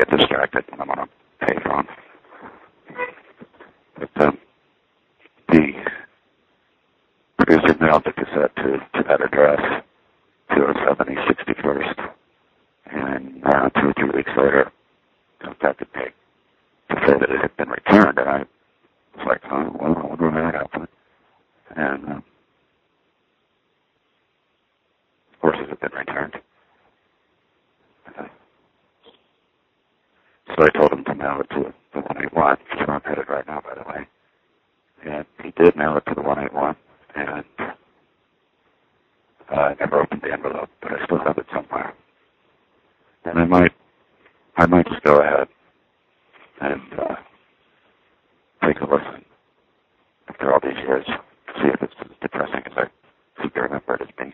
get distracted when I'm on a payphone. But the producer mailed the cassette to that address, 207 East 61st, and 2 or 3 weeks later, contacted me to say that it had been returned, and I was like, oh, well, I wonder when that happened. And, of course, it had been returned. So I told him to mail it to the 181, which I'm headed right now, by the way. And he did mail it to the 181, and I never opened the envelope, but I still have it somewhere. And I might just go ahead and take a listen after all these years, see if it's as depressing as I seem to remember it as being.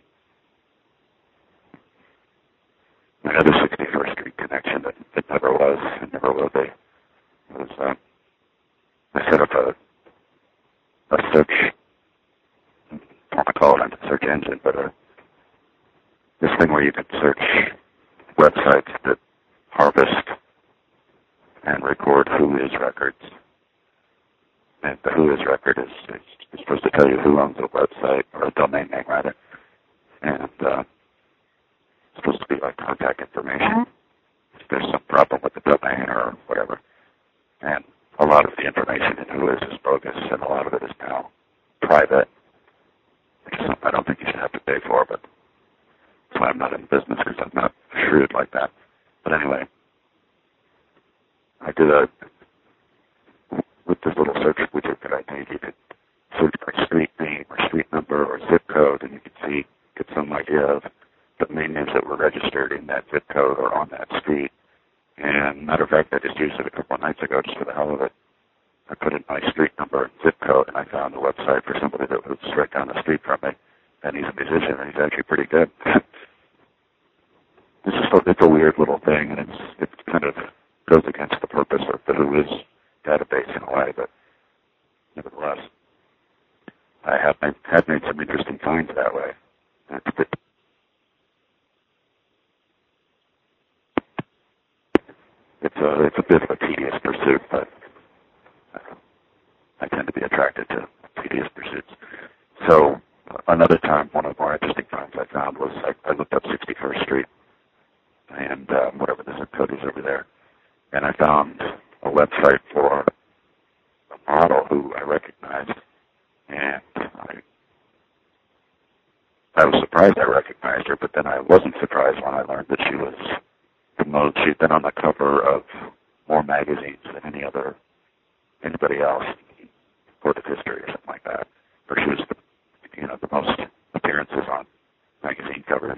Another 61st Street connection that it never was and never will be was I set up a search, I don't want to call it a search engine, but this thing where you could search websites that harvest and record Who Is records. And the Who Is record is supposed to tell you who owns a website, or a domain name, rather. And it's supposed to be like contact information if there's some problem with the domain or whatever. And a lot of the information in Who Is bogus, and a lot of it is now private, which is something I don't think you should have to pay for, but that's why I'm not in business, because I'm not shrewd like that. But anyway, I did with this little search widget that I made, you could search by street name or street number or zip code, and you could get some idea of domain names that were registered in that zip code or on that street. And matter of fact, I just used it a couple of nights ago just for the hell of it. I put in my street number and zip code, and I found a website for somebody that was right down the street from me. And he's a musician, and he's actually pretty good. It's a weird little thing, and it kind of goes against the purpose of the Who Is database in a way, but nevertheless, I have made some interesting finds that way. It's a bit of a tedious pursuit, but I tend to be attracted to tedious pursuits. So another time, one of the more interesting finds I found was I looked up 61st Street and whatever the zip code is over there, and I found a website for a model who I recognized, and I was surprised I recognized her, but then I wasn't surprised when I learned that she'd been on the cover of more magazines than anybody else in recorded history or something like that. Or she was the most appearances on magazine covers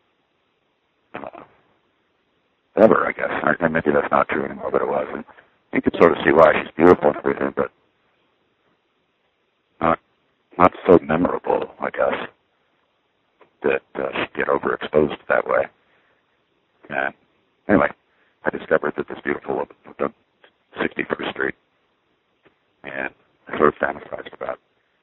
ever, I guess. And maybe that's not true anymore, but it was. And you could sort of see why. She's beautiful and everything, but not so memorable, I guess, that she'd get overexposed that way. And anyway, I discovered that this beautiful woman lived on 61st Street, and I sort of fantasized about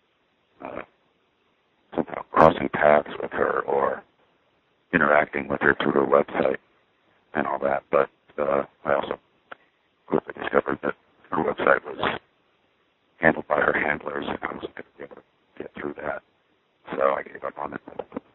somehow crossing paths with her or interacting with her through her website and all that. But I also quickly discovered that her website was handled by her handlers, and I wasn't going to be able to get through that. So I gave up on it.